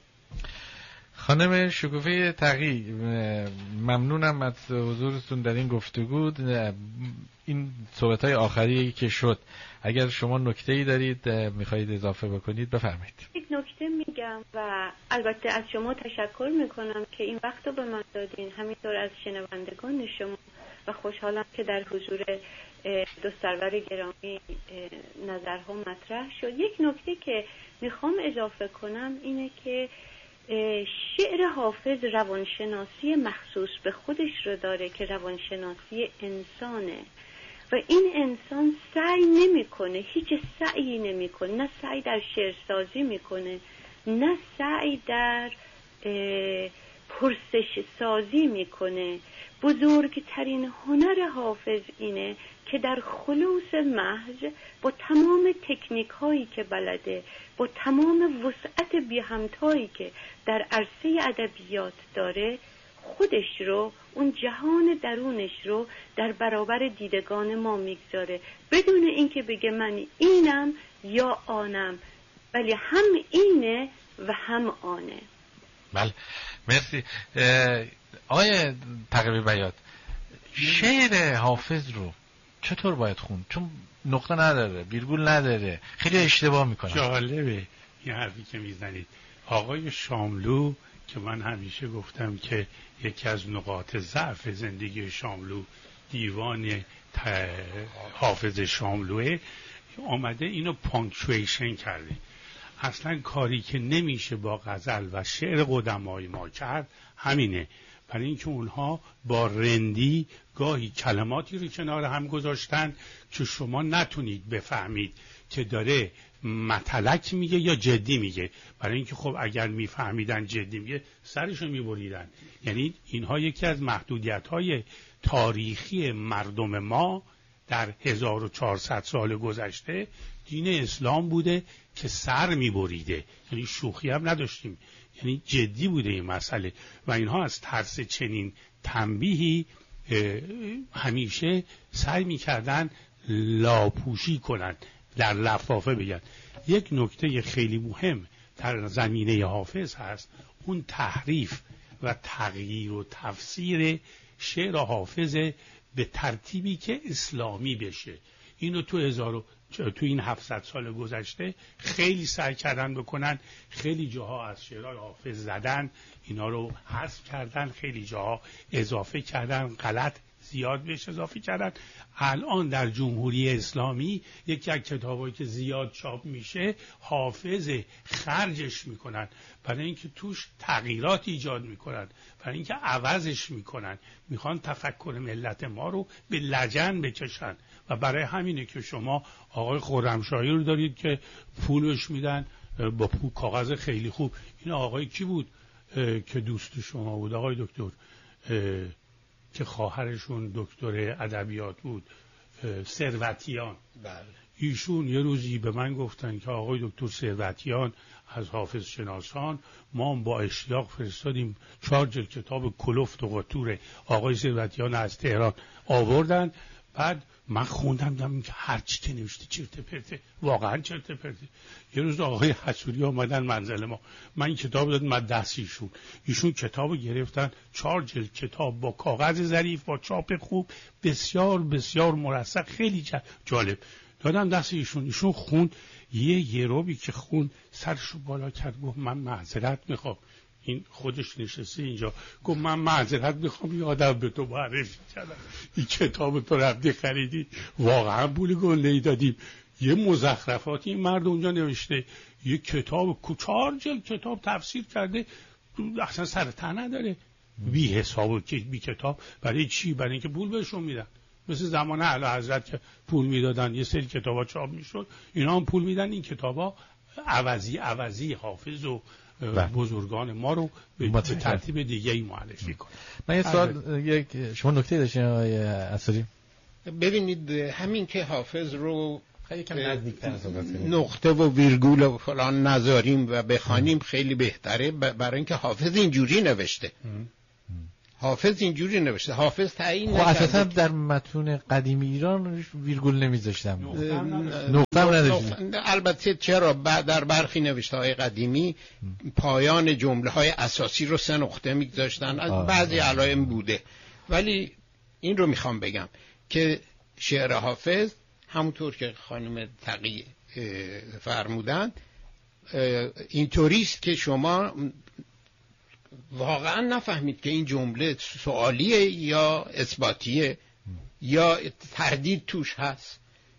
خانم شکوفه تقی، ممنونم از حضورتون در این گفتگو. این صحبت‌های آخری که شد، اگر شما نکته‌ای دارید می‌خواهید اضافه بکنید بفرمایید. یک نکته میگم و البته از شما تشکر میکنم که این وقت رو به من دادین، همینطور از شنوندگان شما، و خوشحالم که در حضور دو سرور گرامی نظرها مطرح شد. یک نکته که میخوام اضافه کنم اینه که شعر حافظ روانشناسی مخصوص به خودش رو داره که روانشناسی انسانه و این انسان سعی نمیکنه، هیچ سعی نمیکنه، نه سعی در شعرسازی میکنه، نه سعی در پرسش سازی میکنه. بزرگترین هنر حافظ اینه که در خلوص محض با تمام تکنیک هایی که بلده، با تمام وسعت بی همتایی که در عرصه ادبیات داره، خودش رو، اون جهان درونش رو در برابر دیدگان ما میگذاره، بدون اینکه بگه من اینم یا آنم، ولی هم اینه و هم آنه. بله، مرسی. آقای تقوی بیات، شعر حافظ رو چطور باید خوند؟ چون نقطه نداره، ویرگول نداره، خیلی اشتباه میکنه. جالبه این حرفی که میزنید. آقای شاملو که من همیشه گفتم که یکی از نقاط ضعف زندگی شاملو دیوان حافظ شاملوه، آمده اینو پانکچویشن کرده. اصلا کاری که نمیشه با غزل و شعر قدمای ما کرد همینه، برای اینکه اونها با رندی گاهی کلماتی رو کنار هم گذاشتن که شما نتونید بفهمید که داره متلک میگه یا جدی میگه. برای اینکه خب اگر میفهمیدن جدی میگه سرشو میبریدن. یعنی اینها یکی از محدودیت‌های تاریخی مردم ما در هزار و چهارصد سال گذشته دین اسلام بوده که سر میبریده، یعنی شوخی هم نداشتیم، یعنی جدی بوده این مسئله. و اینها از ترس چنین تنبیهی همیشه سعی میکردن لاپوشی کنن، در لفافه بگن. یک نکته خیلی مهم در زمینه حافظ هست، اون تحریف و تغییر و تفسیر شعر حافظ به ترتیبی که اسلامی بشه. اینو تو هزار تو این هفتصد سال گذشته خیلی سعی کردن بکنن، خیلی جاها از شعرهای حافظ زدن، اینا رو حذف کردن، خیلی جاها اضافه کردن، غلط زیاد بهش اضافه کردن. الان در جمهوری اسلامی یکی از کتابایی که زیاد چاپ میشه حافظ خرجش میکنن، برای اینکه توش تغییرات ایجاد میکنن، برای اینکه عوضش میکنن، میخوان تفکر ملت ما رو به لجن بکشن. و برای همینه که شما آقای خرمشاهی رو دارید که پولش میدن با پول کاغذ خیلی خوب. این آقای کی بود که دوست شما بود؟ آقای دکتر که خواهرشون دکتر ادبیات بود، ثروتیان. بله. ایشون یه روزی به من گفتن که آقای دکتر ثروتیان از حافظ شناسان، ما با اشتیاق فرستادیم چهار جلد کتاب کلفت و قطور آقای ثروتیان از تهران آوردن. بعد من خوندم دیدم که هر چی که نوشته چرت پرته، واقعا چرت پرته. یه روز آقای حسوری آمدن منزل ما، من این کتاب دادم من دست ایشون، ایشون کتاب گرفتن، چهار جلد کتاب با کاغذ ظریف، با چاپ خوب، بسیار بسیار مرصع، خیلی جالب، دادم دست ایشون. ایشون خوند، یه یروبی که خوند سرشو بالا کرد، گفت من معذرت میخوام. این خودش نشسته اینجا، گفت من معذرت میخوام یادم به تو معرفی کردم، این کتاب تو رفتی خریدی، واقعا پول گله‌ای دادیم. یه مزخرفاتی این مرد اونجا نوشته، یه کتاب چهار جلد کتاب تفسیر کرده، اصلا سر ته نداره. بی حساب و بی کتاب. برای چی؟ برای اینکه پول بهشون میدن. مثل زمان اعلی حضرت که پول میدادن، یه سری کتابا چاپ میشد، اینا هم پول میدن، این کتابا عوضی عوضی حافظ و بزرگان ما رو به ترتیب دیگه ای معرفی کنه. من یه سوال، یک شما نکته داشتین آقای اسدی؟ ببینید همین که حافظ رو یکم نزدیک‌تر صحبت کنیم، نقطه و ویرگول و فلان نذاریم و بخوانیم خیلی بهتره، برای اینکه حافظ اینجوری نوشته. حافظ اینجوری نوشته. حافظ تعیین نکرده. خب اساسا در متون قدیمی ایران ویرگول نمیذاشتن، نقطه هم نداشتن. البته چرا در برخی نوشته های قدیمی پایان جمله های اساسی رو سه نقطه میگذاشتن، از بعضی علائم بوده. ولی این رو میخوام بگم که شعر حافظ همونطور که خانم تقی فرمودن اینطوریست که شما واقعا نفهمید که این جمله سوالیه یا اثباتیه یا تردید توش هست.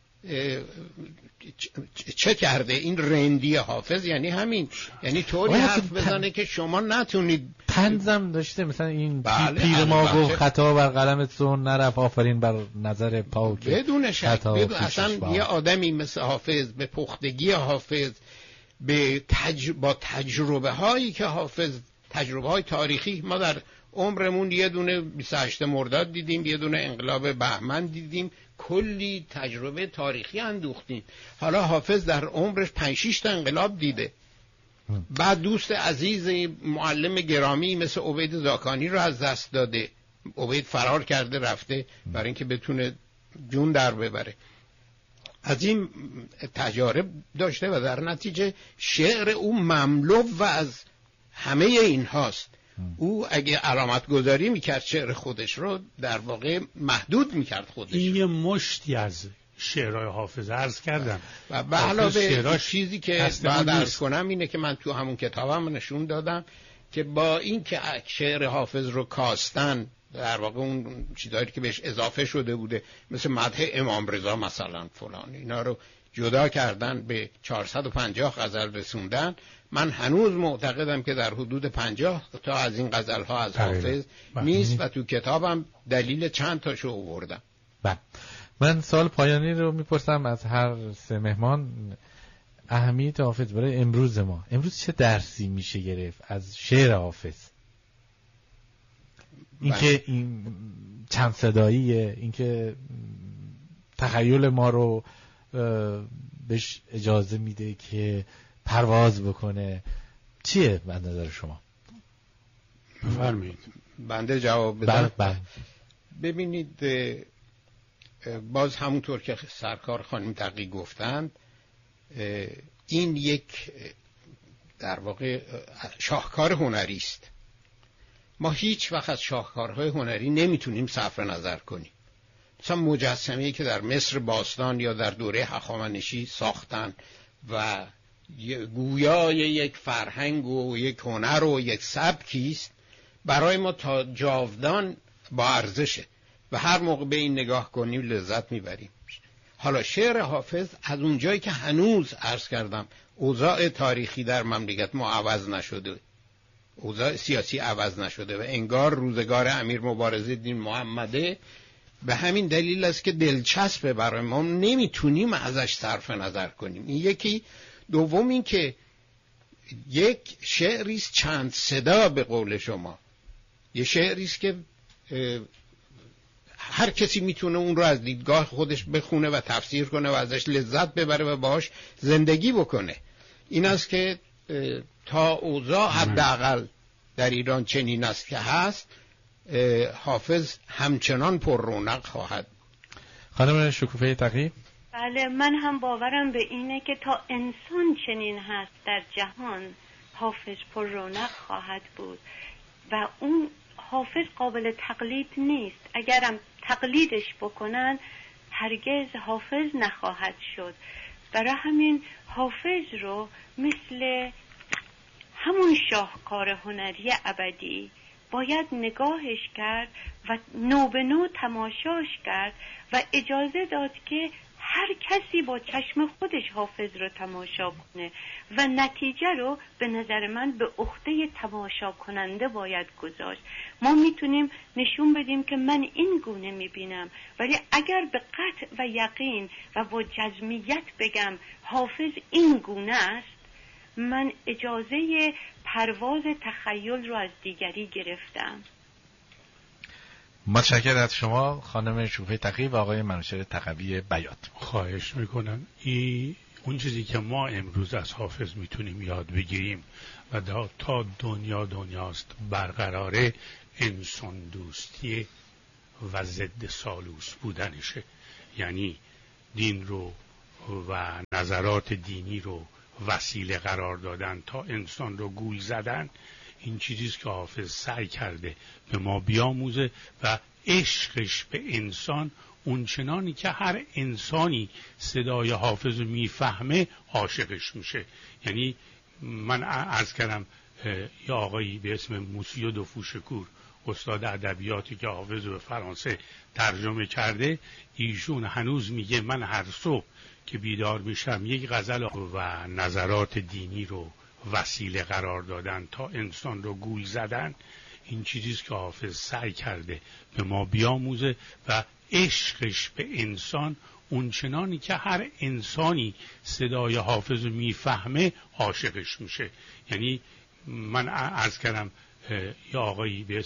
چه کرده این رندی حافظ؟ یعنی همین، یعنی طوری حرف بزنه که شما نتونید. طنزم داشته، مثلا این بله پیر ما گفت خطا بر قلم تو نرفت، آفرین بر نظر پاک. بدون شک بدون اصلا یه آدمی مثل حافظ به پختگی حافظ، به تج... با تجربه هایی که حافظ، تجربه های تاریخی، ما در عمرمون یه دونه بیست و هشتم مرداد دیدیم، یه دونه انقلاب بهمن دیدیم، کلی تجربه تاریخی اندوختیم. حالا حافظ در عمرش پنج شش تا انقلاب دیده. بعد دوست عزیز معلم گرامی مثل عبید زاکانی رو از دست داده. عبید فرار کرده رفته برای اینکه بتونه جون در ببره. از این تجارب داشته و در نتیجه شعر او مملو و از همه این هاست. او اگه علامت گذاری میکرد شعر خودش رو، در واقع محدود میکرد خودش. این یه مشتی از شعرهای حافظ عرض کردم و به علاوه چیزی که بعد عرض کنم اینه که من تو همون کتابم نشون دادم که با این که شعر حافظ رو کاستن، در واقع اون چیزایی که بهش اضافه شده بوده مثل مدح امام رضا مثلا فلان، اینا رو جدا کردن به چهارصد و پنجاه غزل رسوندن. من هنوز معتقدم که در حدود پنجاه تا از این غزل ها از حافظ نیست و تو کتابم دلیل چند تاشو آوردم. بله، من سوال پایانی رو میپرسم از هر سه مهمان. اهمیت حافظ برای امروز ما، امروز چه درسی میشه گرفت از شعر حافظ؟ اینکه این چند صداییه، اینکه تخیل ما رو بهش اجازه میده که پرواز بکنه، چیه به نظر شما؟ بفرمایید. بنده جواب بدم. بله. ببینید، باز همونطور که سرکار خانم تقی گفتند، این یک در واقع شاهکار هنری است. ما هیچ وقت از شاهکارهای هنری نمیتونیم صرف نظر کنیم. مثلا مجسمه‌ای که در مصر باستان یا در دوره هخامنشی ساختن و گویای یک فرهنگ و یک هنر و یک سبکی است، برای ما تا جاودان با ارزشه و هر موقع به این نگاه کنیم لذت میبریم. حالا شعر حافظ از اونجایی که هنوز عرض کردم اوضاع تاریخی در مملکت ما عوض نشده، اوضاع سیاسی عوض نشده و انگار روزگار امیر مبارزالدین محمده، به همین دلیل است که دلچسبه برای ما، نمیتونیم ازش صرف نظر کنیم. این یکی. دوم این که یک شعریست چند صدا، به قول شما یه شعریست که هر کسی میتونه اون رو از دیدگاه خودش بخونه و تفسیر کنه و ازش لذت ببره و باهاش زندگی بکنه. این است که تا اوضاع حداقل در ایران چنین است که هست، حافظ همچنان پر رونق خواهد. خانم شکوفه تقی؟ بله، من هم باورم به اینه که تا انسان چنین هست در جهان، حافظ پر رونق خواهد بود و اون حافظ قابل تقلید نیست. اگرم تقلیدش بکنن هرگز حافظ نخواهد شد. برای همین حافظ رو مثل همون شاهکار هنری ابدی باید نگاهش کرد و نو به نو تماشاش کرد و اجازه داد که هر کسی با چشم خودش حافظ رو تماشا کنه و نتیجه رو به نظر من به عهده تماشا کننده باید گذاشت. ما میتونیم نشون بدیم که من این گونه میبینم، ولی اگر به قطع و یقین و با جزمیت بگم حافظ این گونه است، من اجازه پرواز تخیل رو از دیگری گرفتم. متشکرم از شما خانم شوفه تقی و آقای منوچهر تقوی بیات. خواهش میکنم. این اون چیزی که ما امروز از حافظ میتونیم یاد بگیریم و تا دنیا دنیاست برقراره، انسان دوستی و ضد سالوس بودنشه. یعنی دین رو و نظرات دینی رو وسیله قرار دادن تا انسان رو گول زدن. این چیزیست که حافظ سعی کرده به ما بیاموزه و عشقش به انسان اونچنانی که هر انسانی صدای حافظ رو میفهمه عاشقش میشه. یعنی من عرض کردم یه آقایی به اسم موسیو دو فوشکور، استاد ادبیاتی که حافظ رو به فرانسه ترجمه کرده، ایشون هنوز میگه من هر صبح که بیدار میشم یک غزل و نظرات دینی رو وسیله قرار دادن تا انسان رو گول زدن. این چیزیست که حافظ سعی کرده به ما بیاموزه و عشقش به انسان اونچنانی که هر انسانی صدای حافظ رو میفهمه عاشقش میشه. یعنی من عرض کردم یه آقایی به